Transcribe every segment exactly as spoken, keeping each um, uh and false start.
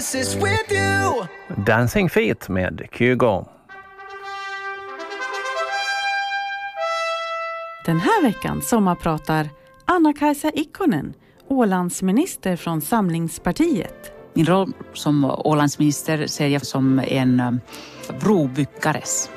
dances with you. Dancing Feet med Kygo. Den här veckan sommarpratar Anna-Kajsa Ikonen, Ålandsminister från Samlingspartiet. Min roll som Ålandsminister ser jag som en brobyggares.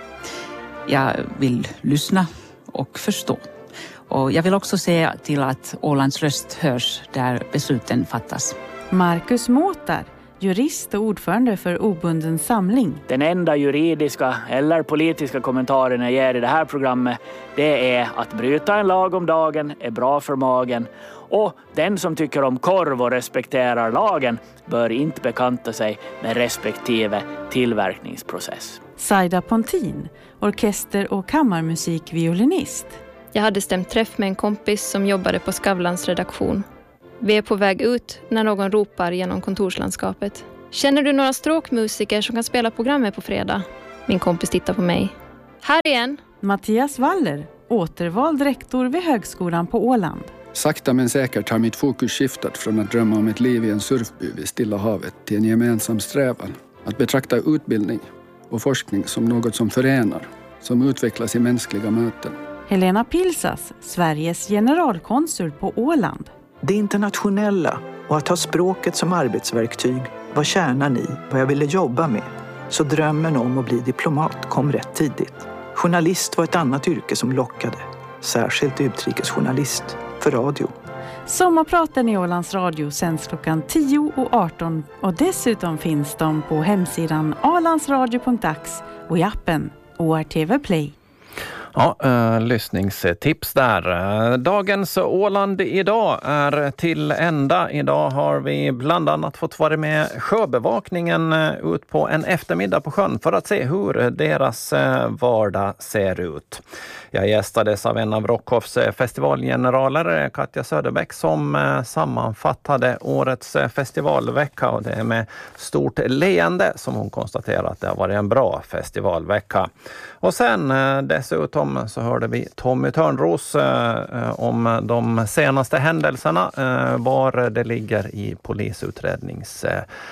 Jag vill lyssna och förstå. Och jag vill också se till att Ålands röst hörs där besluten fattas. Markus Måtar, jurist och ordförande för Obunden samling. Den enda juridiska eller politiska kommentaren jag ger i det här programmet, det är att bryta en lag om dagen är bra för magen. Och den som tycker om korv och respekterar lagen bör inte bekanta sig med respektive tillverkningsprocess. Saida Pontin, orkester- och kammarmusikviolinist. Jag hade stämt träff med en kompis som jobbade på Skavlans redaktion. Vi är på väg ut när någon ropar genom kontorslandskapet. Känner du några stråkmusiker som kan spela programmet på fredag? Min kompis tittar på mig. Här igen! Mattias Waller, återvald rektor vid Högskolan på Åland. Sakta men säkert har mitt fokus skiftat från att drömma om ett liv i en surfby vid Stilla havet till en gemensam strävan. Att betrakta utbildning och forskning som något som förenar, som utvecklas i mänskliga möten. Helena Pilsas, Sveriges generalkonsul på Åland. Det internationella och att ha språket som arbetsverktyg var kärnan i vad jag ville jobba med. Så drömmen om att bli diplomat kom rätt tidigt. Journalist var ett annat yrke som lockade. Särskilt utrikesjournalist för radio. Sommarpraten i Ålands Radio sänds klockan tio och arton och dessutom finns de på hemsidan alandsradio punkt ax och i appen O R T V Play. Ja, eh, lyssningstips där. Dagens Åland idag är till ända. Idag har vi bland annat fått vara med sjöbevakningen ut på en eftermiddag på sjön för att se hur deras vardag ser ut. Jag gästades av en av Rockhoffs festivalgeneraler, Katja Söderbäck, som sammanfattade årets festivalvecka, och det är med stort leende som hon konstaterar att det har varit en bra festivalvecka. Och sen dessutom så hörde vi Tommy Törnros eh, om de senaste händelserna, eh, var det ligger i polisutrednings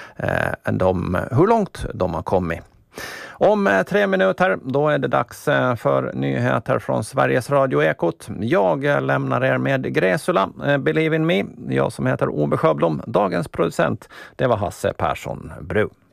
eh, de, hur långt de har kommit. Om eh, tre minuter då är det dags eh, för nyheter från Sveriges Radio Ekot. Jag eh, lämnar er med Gräsula, eh, Believe in me, jag som heter Ove Sjöblom. Dagens producent, det var Hasse Persson Bru.